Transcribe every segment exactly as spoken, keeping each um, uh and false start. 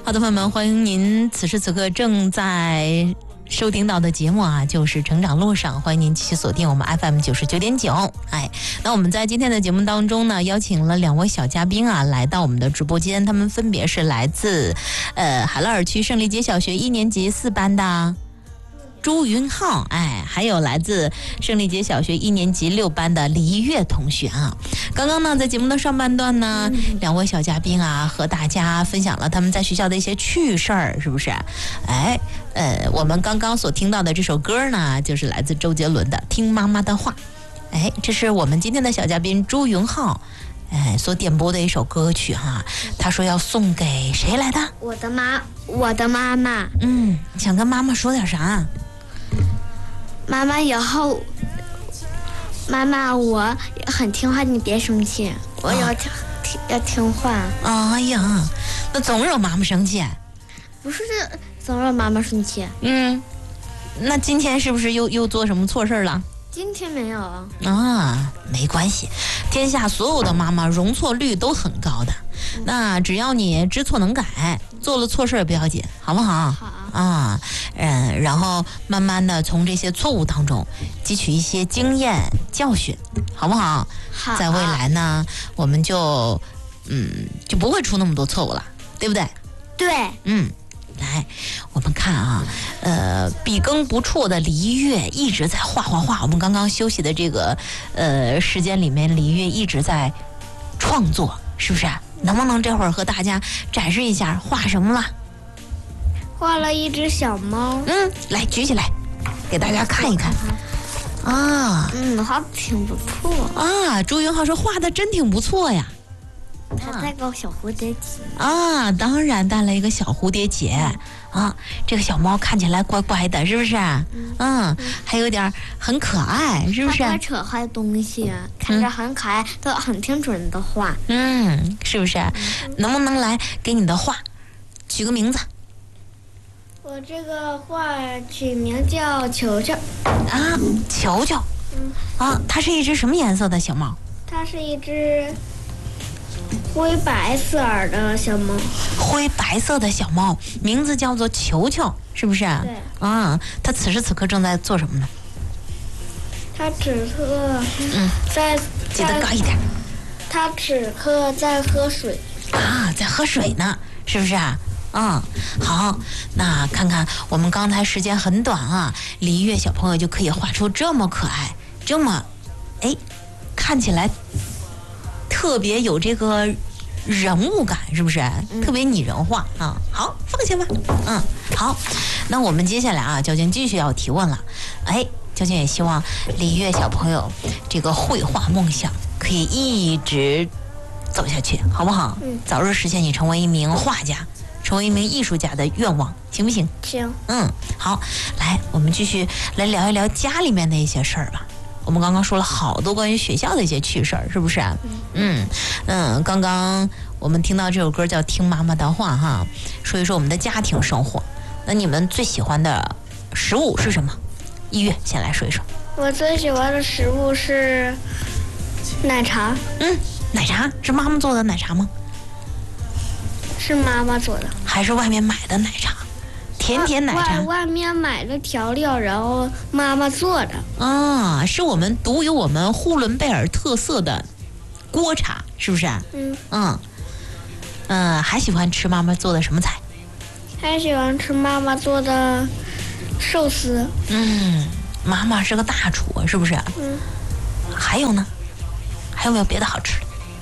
好的，朋友们，欢迎您此时此刻正在收听到的节目啊，就是成长路上，欢迎您继续锁定我们 F M 九十九点九。哎，那我们在今天的节目当中呢，邀请了两位小嘉宾啊，来到我们的直播间，他们分别是来自呃海拉尔区胜利街小学一年级四班的朱云浩，哎，还有来自胜利街小学一年级六班的李一月同学啊。刚刚呢，在节目的上半段呢，嗯、两位小嘉宾啊，和大家分享了他们在学校的一些趣事儿，是不是？哎，呃，我们刚刚所听到的这首歌呢，就是来自周杰伦的《听妈妈的话》。哎，这是我们今天的小嘉宾朱云浩，哎，所点播的一首歌曲哈。他说要送给谁来的？ 我的妈，我的妈妈。 嗯，想跟妈妈说点啥？ 妈妈以后，妈妈我很听话，你别生气，我要听、啊、听要听话。 哎呀，那总惹妈妈生气？ 不是总惹妈妈生气。 嗯，那今天是不是又又做什么错事了？ 今天没有啊，没关系，天下所有的妈妈容错率都很高的，嗯、那只要你知错能改，做了错事也不要紧，好不好？ 好啊，嗯，然后慢慢的从这些错误当中汲取一些经验教训，好不好？ 好， 在未来呢，我们就嗯就不会出那么多错误了，对不对？ 对， 嗯。来，我们看啊，呃，笔耕不辍的李一月一直在画画画。我们刚刚休息的这个呃时间里面，李一月一直在创作，是不是？能不能这会儿和大家展示一下画什么了？ 画了一只小猫。 嗯，来举起来，给大家看一看。啊， 嗯，画的挺不错。 啊，朱云浩说画的真挺不错呀。 他带个小蝴蝶结啊，当然带了一个小蝴蝶结啊。这个小猫看起来乖乖的，是不是？嗯，嗯还有点很可爱，是不是？ 它扯坏东西，看着很可爱，嗯、都很听准的画。 嗯，是不是？嗯、能不能来给你的画取个名字？ 我这个画取名叫球球啊，球球。嗯啊，它是一只什么颜色的小猫？ 它是一只灰白色的小猫， 灰白色的小猫，名字叫做球球，是不是？ 对。 啊，它此时此刻正在做什么呢？ 它此刻嗯在记得高一点。 它此刻在喝水啊，在喝水呢，是不是啊？嗯，好，那看看我们刚才时间很短啊，李一月小朋友就可以画出这么可爱，这么，哎，看起来特别有这个人物感，是不是？嗯、特别拟人化啊！好，放下吧。嗯，好，那我们接下来啊，交警继续要提问了。哎，交警也希望李月小朋友这个绘画梦想可以一直走下去，好不好？ 嗯， 早日实现你成为一名画家、成为一名艺术家的愿望，行不行？ 行。 嗯，好，来，我们继续来聊一聊家里面的一些事儿吧。我们刚刚说了好多关于学校的一些趣事儿，是不是？嗯嗯，刚刚我们听到这首歌叫《听妈妈的话》哈，说一说我们的家庭生活。那你们最喜欢的食物是什么？一月先来说一说。 我最喜欢的食物是奶茶。 嗯，奶茶是妈妈做的奶茶吗？ 是妈妈做的。 还是外面买的奶茶？甜甜奶茶， 外外面买的调料，然后妈妈做的啊，是我们独有我们呼伦贝尔特色的锅茶，是不是？ 嗯嗯嗯，还喜欢吃妈妈做的什么菜？ 还喜欢吃妈妈做的寿司。 嗯，妈妈是个大厨，是不是？ 嗯。 还有呢？还有没有别的好吃的？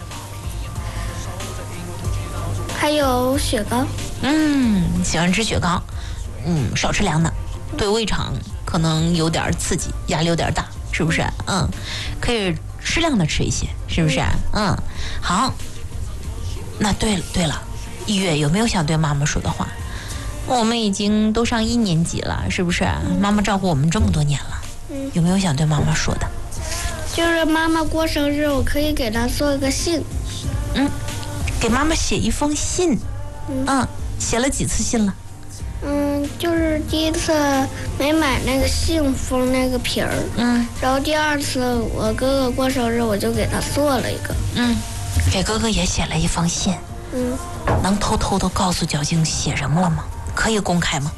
还有雪糕。 嗯，喜欢吃雪糕。嗯，少吃凉的，对胃肠可能有点刺激，压力有点大，是不是？嗯，可以适量的吃一些，是不是？嗯，好。那对了对了，一月有没有想对妈妈说的话？我们已经都上一年级了，是不是？妈妈照顾我们这么多年了， 嗯， 有没有想对妈妈说的？ 就是妈妈过生日，我可以给她做一个信。 嗯，给妈妈写一封信。嗯，嗯写了几次信了？ 嗯，就是第一次没买那个信封那个皮儿， 嗯， 然后第二次我哥哥过生日，我就给他做了一个， 嗯，给哥哥也写了一封信， 嗯， 能偷偷的告诉小静写什么了吗？可以公开吗？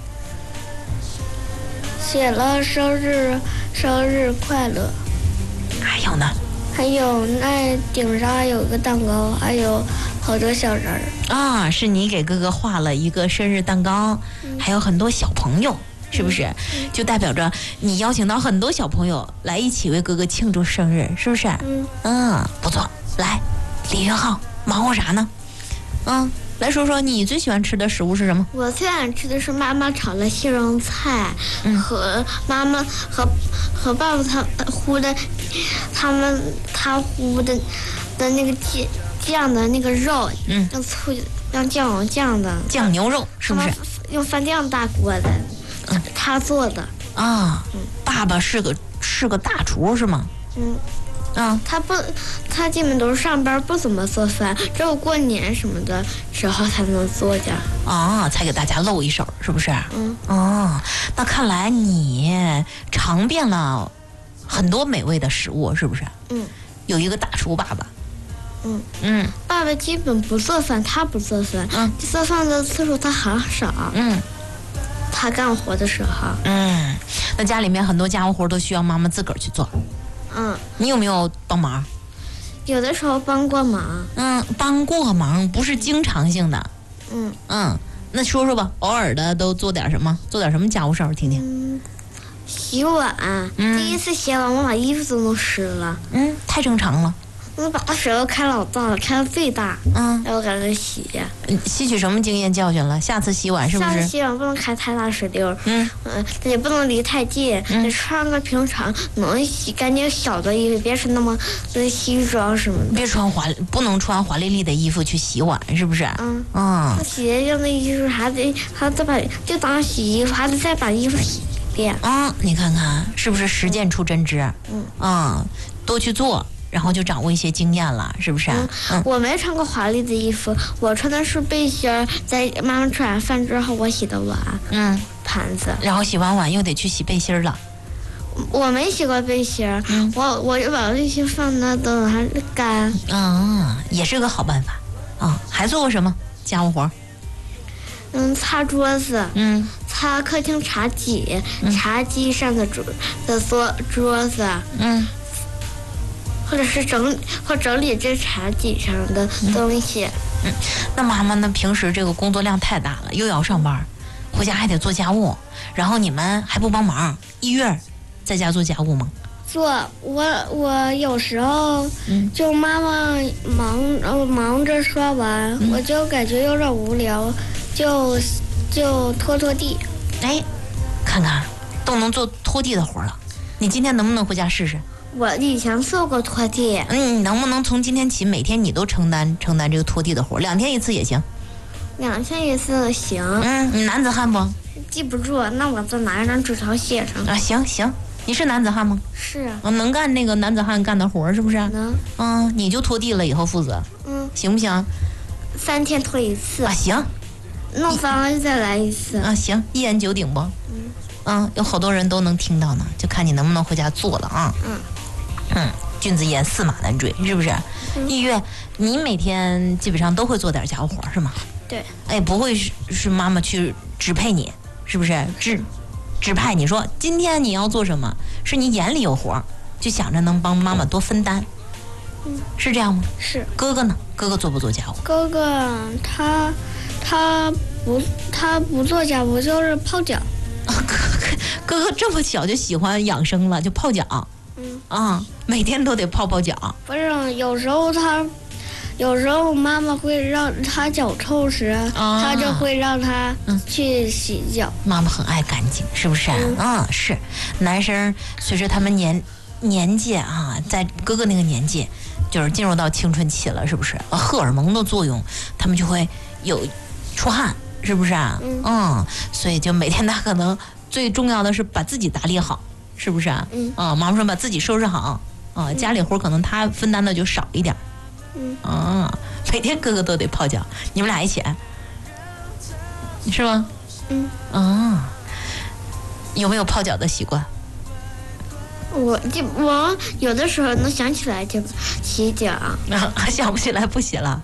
写了生日生日快乐， 还有呢？ 还有那顶上还有个蛋糕，还有好多小人儿啊，是你给哥哥画了一个生日蛋糕， 嗯、 还有很多小朋友，是不是？ 嗯、 就代表着你邀请到很多小朋友来一起为哥哥庆祝生日，是不是？ 嗯嗯，不错。来，李云浩，忙活啥呢？嗯，来说说你最喜欢吃的食物是什么？ 我最爱吃的是妈妈炒的西洋菜， 嗯、 和妈妈和和爸爸他烀的，他们他烀的的那个酱酱的那个肉， 嗯， 用醋用酱油酱的酱牛肉，是不是？ 用饭店大锅的，嗯、他做的啊。 嗯、 爸爸是个是个大厨是吗？ 嗯。 啊， 他不，他基本都是上班不怎么做饭，只有过年什么的时候才能做点啊，才给大家露一手，是不是？ 嗯。 哦，那看来你尝遍了很多美味的食物，是不是？ 嗯。 有一个大厨爸爸。 嗯嗯。 爸爸基本不做饭，他不做饭。 嗯。 做饭的次数他很少。 嗯。 他干活的时候。 嗯，那家里面很多家务活都需要妈妈自个儿去做。 嗯， 你有没有帮忙？ 有的时候帮过忙。 嗯，帮过忙，不是经常性的。 嗯嗯，那说说吧，偶尔的都做点什么？做点什么家务事儿？听听。 嗯，洗碗。 嗯， 第一次洗碗，我把衣服都弄湿了。 嗯，太正常了。 我把水都开老大了，开到最大。 嗯， 然后赶紧洗呀。 嗯，吸取什么经验教训了？下次洗碗是不是？ 下次洗碗不能开太大水流。 嗯嗯，也不能离太近。 嗯， 得穿个平常能洗干净小的衣服，别穿那么的西装什么的。 别穿华，不能穿华丽丽的衣服去洗碗，是不是？ 嗯嗯。 洗这样的衣服还得还得把就当洗衣服，还得再把衣服洗一遍。 啊、嗯，你看看是不是实践出真知？ 嗯嗯，多去做。然后就掌握一些经验了，是不是？ 嗯， 嗯， 我没穿过华丽的衣服，我穿的是背心儿。在妈妈吃完饭之后，我洗的碗， 嗯， 盘子。 然后洗完碗又得去洗背心了。 我没洗过背心儿， 嗯， 我我就把这些放那等它干。 嗯，也是个好办法。啊、嗯，还做过什么家务活？ 嗯，擦桌子。 嗯， 擦客厅茶几， 嗯、 茶几上的桌的桌桌子。 嗯。 或者是整或整理这茶几上的东西。 嗯，嗯，那妈妈呢？平时这个工作量太大了，又要上班，回家还得做家务，然后你们还不帮忙？一月在家做家务吗？ 做，我我有时候就妈妈忙呃忙着刷完，嗯、我就感觉有点无聊，就就拖拖地。 哎，看看都能做拖地的活了，你今天能不能回家试试？ 我以前做过拖地。 嗯，能不能从今天起每天你都承担承担这个拖地的活，两天一次也行。 两天一次行。 嗯，你男子汉不？ 记不住，那我再拿一张纸条写上。 啊，行行，你是男子汉吗？ 是。 嗯，能干那个男子汉干的活是不是？ 能。 嗯，你就拖地了以后负责。 嗯， 行不行？ 三天拖一次。 啊，行。 弄脏了就再来一次。 啊，行，一言九鼎不？ 嗯。 嗯，有好多人都能听到呢，就看你能不能回家做了啊。 嗯。 嗯，君子言驷马难追，是不是？ 嗯、 一月，你每天基本上都会做点家务活是吗？ 对。 哎，不会是是妈妈去指配你，是不是？指指派你说今天你要做什么，是你眼里有活，就想着能帮妈妈多分担。 嗯， 是这样吗？ 是。 哥哥呢？哥哥做不做家务？ 哥哥他他不他不做家务，就是泡脚。 啊，哥哥哥哥这么小就喜欢养生了，就泡脚。 嗯啊，每天都得泡泡脚。 不是，有时候他，有时候妈妈会让他脚臭时，啊、他就会让他去洗脚。 嗯、妈妈很爱干净，是不是？ 嗯， 嗯，是。男生随着他们年年纪啊，在哥哥那个年纪，就是进入到青春期了，是不是？荷尔蒙的作用，他们就会有出汗，是不是啊？ 嗯, 嗯，所以就每天他可能最重要的是把自己打理好。是不是啊？ 嗯啊，妈妈说把自己收拾好啊，家里活可能他分担的就少一点。 嗯啊，每天哥哥都得泡脚，你们俩一起，是吗？ 嗯啊，有没有泡脚的习惯？ 我就我有的时候能想起来就洗脚， 啊，想不起来不洗了。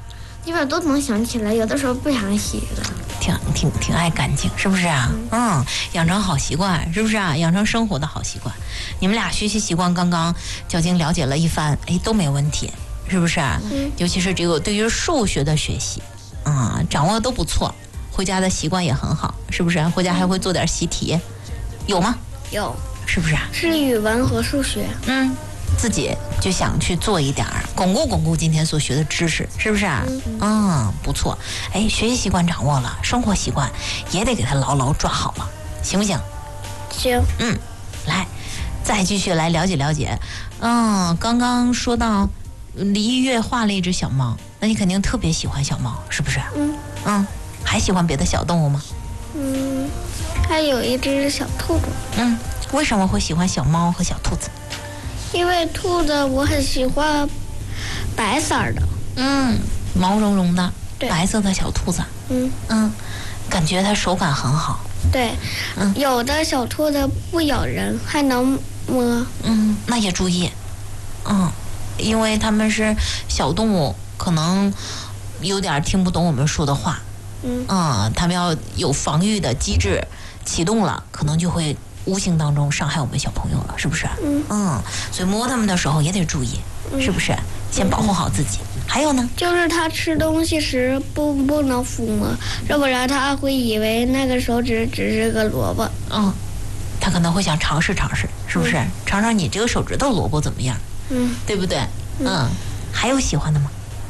基本都能想起来，有的时候不想洗了。 挺挺挺爱干净，是不是啊？嗯, 嗯，养成好习惯，是不是啊？养成生活的好习惯。你们俩学习习惯刚刚交警了解了一番，哎，都没问题，是不是啊？嗯。尤其是这个对于数学的学习，啊、嗯，掌握的都不错，回家的习惯也很好，是不是、啊？回家还会做点习题，有吗？ 有。 是不是啊？ 是语文和数学。 嗯。自己就想去做一点儿，巩固巩固今天所学的知识，是不是啊？嗯, 嗯，不错。哎，学习习惯掌握了，生活习惯也得给它牢牢抓好了，行不行？ 行。 嗯，来，再继续来了解了解。嗯，刚刚说到李月画了一只小猫，那你肯定特别喜欢小猫，是不是？ 嗯。 嗯，还喜欢别的小动物吗？ 嗯，还有一只小兔子。 嗯，为什么会喜欢小猫和小兔子？ 因为兔子我很喜欢白色的， 嗯，毛茸茸的白色的小兔子， 嗯嗯，感觉它手感很好， 对，嗯，有的小兔子不咬人，还能摸， 嗯，那也注意，嗯，因为它们是小动物，可能有点听不懂我们说的话， 嗯， 嗯，它们要有防御的机制启动了，可能就会无形当中伤害我们小朋友了，是不是？ 嗯嗯，所以摸他们的时候也得注意， 嗯、 是不是？先保护好自己。嗯、还有呢， 就是他吃东西时不不能抚摸，要不然他会以为那个手指只是个萝卜。 嗯，他可能会想尝试尝试，是不是？嗯、尝尝你这个手指头萝卜怎么样？ 嗯， 对不对？ 嗯， 嗯还有喜欢的吗？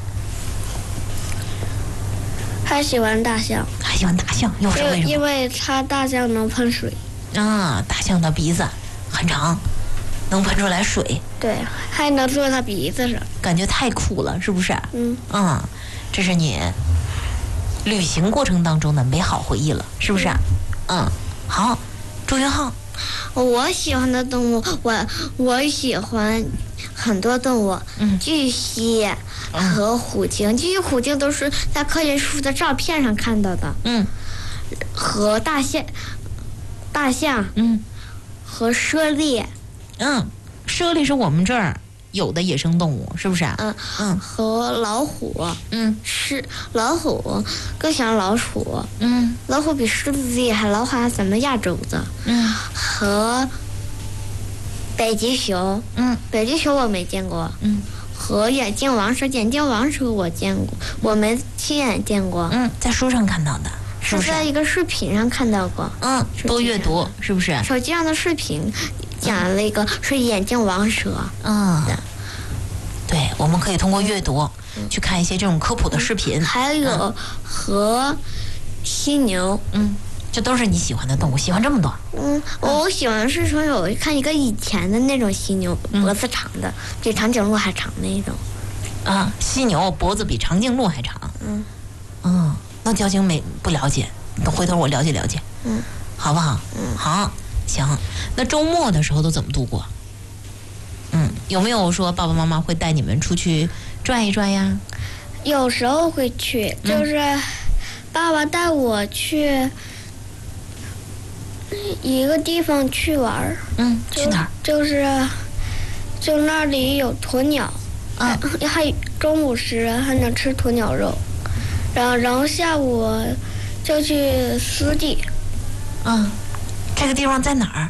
还喜欢大象。 还喜欢大象，又是为什么？ 因为它大象能喷水。 啊，大象的鼻子很长，能喷出来水。 对，还能坐它鼻子上， 感觉太酷了，是不是？ 嗯嗯，这是你旅行过程当中的美好回忆了，是不是？嗯，嗯好，朱云浩， 我喜欢的动物，我我喜欢很多动物， 嗯， 巨蜥和虎鲸，巨蜥、虎鲸都是在科学书的照片上看到的， 嗯， 和大象。大象， 嗯， 和猞猁， 嗯，猞猁是我们这儿有的野生动物，是不是？ 嗯嗯， 和老虎， 嗯， 是老虎更像老鼠， 嗯， 老虎比狮子厉害，老虎还咱们亚洲的， 嗯， 和北极熊， 嗯， 北极熊我没见过， 嗯， 和眼镜王蛇，眼镜王蛇我见过，我没亲眼见过， 嗯，在书上看到的。是不是在一个视频上看到过？ 嗯，多阅读是不是？ 手机上的视频讲了一个是眼镜王蛇。 嗯，对，我们可以通过阅读、嗯、去看一些这种科普的视频。 还有、嗯、和犀牛， 嗯，这都是你喜欢的动物，喜欢这么多。 嗯，我喜欢是说有看一个以前的那种犀牛，脖子长的，嗯、比长颈鹿还长那种。 啊，犀牛脖子比长颈鹿还长。 嗯， 嗯。那交警没不了解，等回头我了解了解， 嗯， 好不好？ 嗯， 好，行。那周末的时候都怎么度过？嗯，有没有说爸爸妈妈会带你们出去转一转呀？ 有时候会去，就是爸爸带我去一个地方去玩。 嗯，去哪儿？ 就是就那里有鸵鸟， 嗯， 还还中午时还能吃鸵鸟肉。然后，然后下午就去湿地。 嗯，这个地方在哪儿？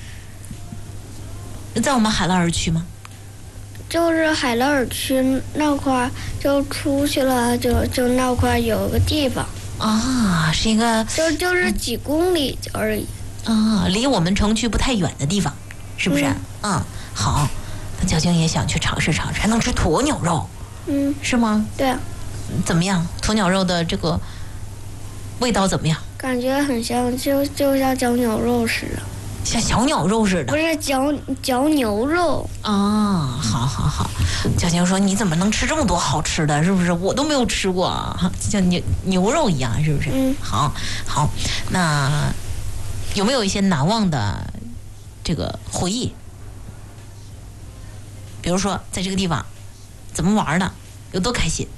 在我们海拉尔区吗？ 就是海拉尔区那块，就出去了，就就那块有个地方。 啊，是一个就就是几公里而已。 啊，离我们城区不太远的地方，是不是？嗯，嗯好。那交警也想去尝试尝试，还能吃鸵鸟肉。 嗯， 是吗？ 对啊。 怎么样？鸵鸟肉的这个味道怎么样？ 感觉很像，就就像嚼牛肉似的。 像小鸟肉似的？ 不是嚼嚼牛肉啊！好好好，交警说你怎么能吃这么多好吃的？是不是？我都没有吃过，像牛牛肉一样，是不是？ 嗯。 好，好，那有没有一些难忘的这个回忆？比如说在这个地方怎么玩的，有多开心？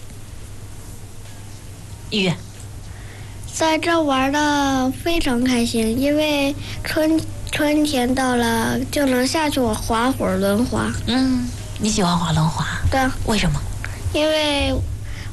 玉玉， 在这玩的非常开心，因为春春天到了，就能下去我滑会儿轮滑。 嗯，你喜欢滑轮滑？ 对。 为什么？ 因为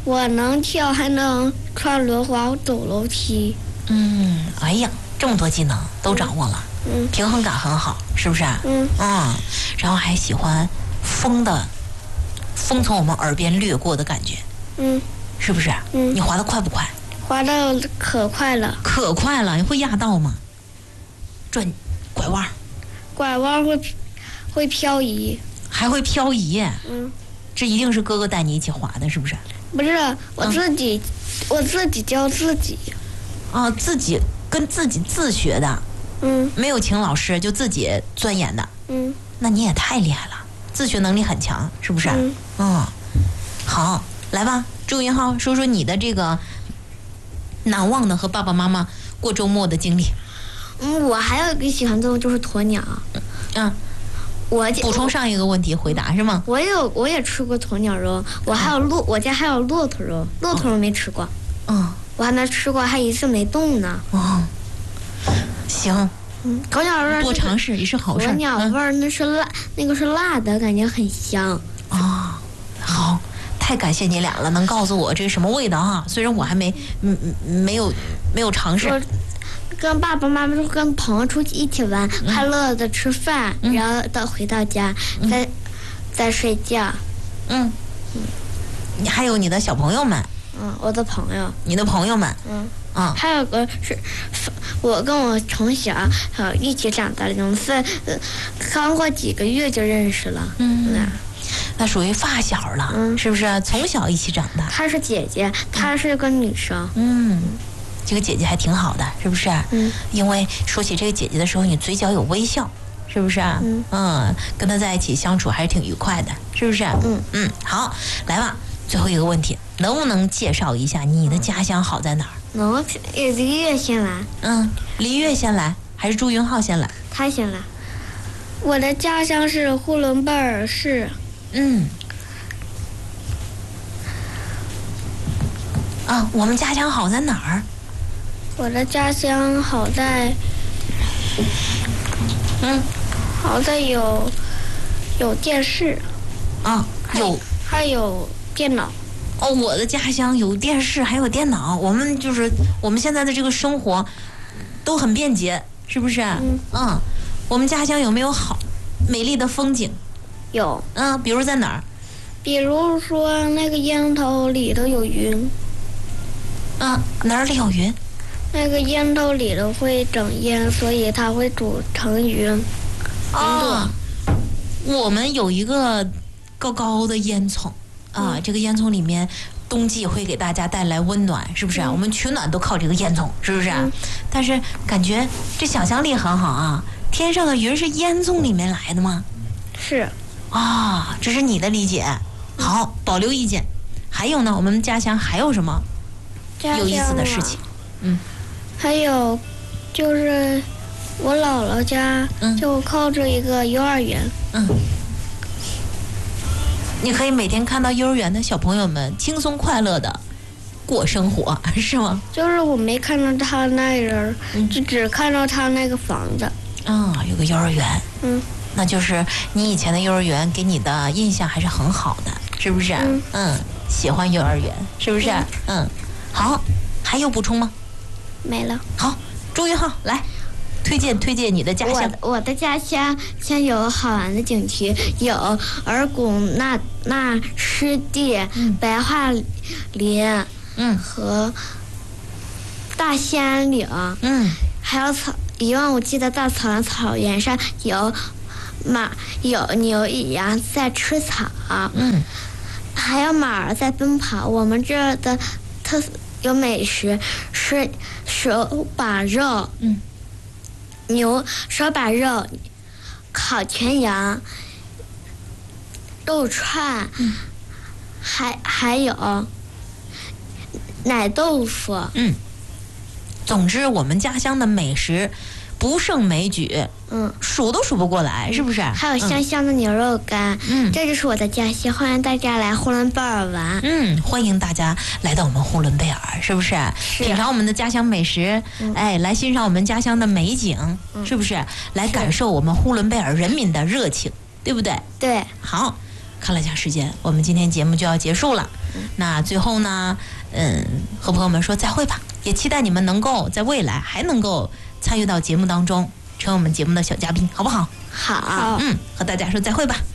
我能跳，还能穿轮滑、走楼梯。 嗯，哎呀，这么多技能都掌握了， 嗯， 平衡感很好，是不是？ 嗯嗯，然后还喜欢风的风从我们耳边掠过的感觉， 嗯是不是？ 嗯， 你滑得快不快？ 滑的可快了， 可快了，你会压到吗？转拐弯， 拐弯会会漂移， 还会漂移。 嗯， 这一定是哥哥带你一起滑的，是不是？ 不是我自己，嗯、我自己教自己。 啊，自己跟自己自学的， 嗯， 没有请老师就自己钻研的， 嗯， 那你也太厉害了，自学能力很强，是不是？ 嗯， 嗯，好，来吧，朱云浩，说说你的这个难忘的和爸爸妈妈过周末的经历。 嗯，我还有一个喜欢动物就是鸵鸟。 嗯， 我补充上一个问题回答是吗？ 我有，我也吃过鸵鸟肉，我还有骆，我家还有骆驼肉，骆驼肉没吃过。 嗯。 我还没吃过，还一次没动呢。 哦，行， 嗯，鸵鸟味多尝试也是好事。 鸵鸟味儿那是辣，那个是辣的，感觉很香。 啊、哦，好，太感谢你俩了，能告诉我这是什么味道哈？虽然我还没，嗯没有没有尝试。 跟爸爸妈妈都跟朋友出去一起玩，嗯、快乐的吃饭，嗯、然后到回到家，嗯、再再睡觉。 嗯嗯，你还有你的小朋友们。 嗯，我的朋友， 你的朋友们， 嗯， 啊， 还有个是，我跟我从小呃一起长大的，我们是呃刚过几个月就认识了， 嗯，嗯那属于发小了， 嗯， 是不是？从小一起长大。 她是姐姐，她是个女生， 嗯，这个姐姐还挺好的，是不是？ 嗯， 因为说起这个姐姐的时候，你嘴角有微笑，是不是？ 嗯嗯，跟她在一起相处还是挺愉快的，是不是？ 嗯嗯，好，来吧。最后一个问题，能不能介绍一下你的家乡好在哪儿？ 能，李月先来。 嗯，李月先来，还是朱云浩先来？ 他先来。 我的家乡是呼伦贝尔市。 嗯。啊，我们家乡好在哪儿？ 我的家乡好在， 嗯， 好在有有电视。 啊，有。 还有电脑。 哦，我的家乡有电视，还有电脑。我们就是我们现在的这个生活都很便捷，是不是？ 嗯。 嗯，我们家乡有没有好美丽的风景？ 有。 嗯，比如在哪儿？ 比如说那个烟头里头有云。 嗯，哪儿里有云？ 那个烟头里头会整烟，所以它会组成云。 哦。我们有一个高高的烟囱啊， 嗯、 这个烟囱里面冬季会给大家带来温暖，是不是、啊嗯、我们取暖都靠这个烟囱，是不是、啊嗯、但是感觉这想象力很好啊，天上的云是烟囱里面来的吗？ 是啊，这是你的理解。好，保留意见。还有呢，我们家乡还有什么有意思的事情？嗯， 还有就是我姥姥家就靠着一个幼儿园。 嗯，你可以每天看到幼儿园的小朋友们轻松快乐的过生活，是吗？ 就是我没看到他那人、嗯、就只看到他那个房子。 啊、嗯，有个幼儿园。 嗯， 那就是你以前的幼儿园给你的印象还是很好的，是不是？ 嗯， 嗯，喜欢幼儿园，是不是？嗯，嗯好，还有补充吗？ 没了。 好，朱云浩来。推荐推荐你的家乡。 我, 我的家乡像有好玩的景区，有尔古纳纳湿地、 嗯、 白桦林， 嗯， 和大兴安岭， 嗯， 还有草一望无际的大草原，草原上有马有牛羊在吃草， 嗯， 还有马儿在奔跑。我们这儿的特有美食是手把肉， 嗯。 牛手把肉、烤全羊、肉串， 嗯、 还还有奶豆腐。 嗯，总之我们家乡的美食不胜枚举， 嗯， 数都数不过来，是不是？ 还有香香的牛肉干， 嗯， 这就是我的家乡，欢迎大家来呼伦贝尔玩。 嗯，欢迎大家来到我们呼伦贝尔，是不是？ 是。 品尝我们的家乡美食， 嗯、 哎，来欣赏我们家乡的美景， 嗯、 是不是？来感受我们呼伦贝尔人民的热情，对不对？ 对。 好，看了一下时间，我们今天节目就要结束了。 那最后呢，嗯，和朋友们说再会吧，也期待你们能够在未来还能够参与到节目当中，成为我们节目的小嘉宾，好不好？ 好， 嗯，和大家说再会吧。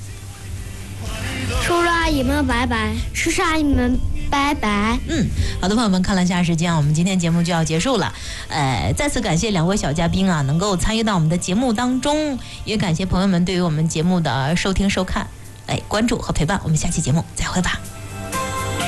叔叔阿姨们拜拜， 叔叔阿姨们拜拜。 嗯，好的，朋友们，看了一下时间，我们今天节目就要结束了。呃，再次感谢两位小嘉宾啊，能够参与到我们的节目当中，也感谢朋友们对于我们节目的收听收看、哎关注和陪伴。我们下期节目再会吧。